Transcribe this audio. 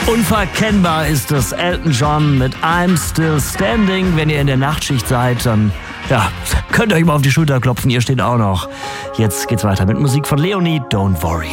Unverkennbar ist es Elton John mit I'm Still Standing. Wenn ihr in der Nachtschicht seid, dann könnt ihr euch mal auf die Schulter klopfen. Ihr steht auch noch. Jetzt geht's weiter mit Musik von Leonie, Don't Worry.